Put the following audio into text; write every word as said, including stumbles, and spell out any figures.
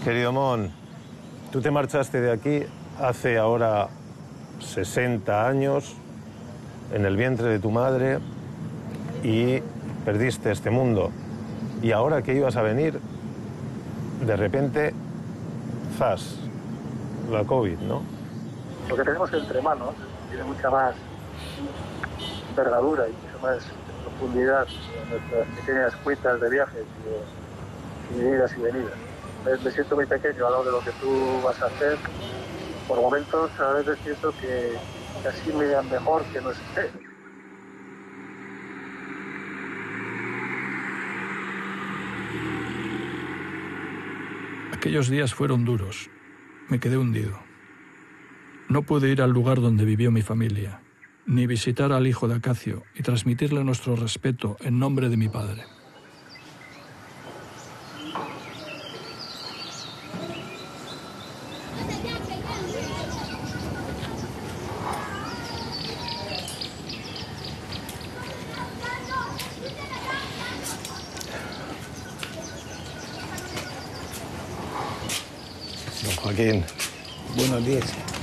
Querido Mon, tú te marchaste de aquí hace ahora sesenta años, en el vientre de tu madre, y perdiste este mundo. Y ahora que ibas a venir, de repente, zas, la COVID, ¿no? Lo que tenemos entre manos tiene mucha más envergadura y mucha más profundidad en nuestras pequeñas cuitas de viajes y de, y de idas y venidas. Me, me siento muy pequeño al lado de lo que tú vas a hacer. Por momentos a veces siento que casi me da mejor que no esté. Aquellos días fueron duros. Me quedé hundido. No pude ir al lugar donde vivió mi familia, ni visitar al hijo de Acacio y transmitirle nuestro respeto en nombre de mi padre. Don Joaquín. Buenos días.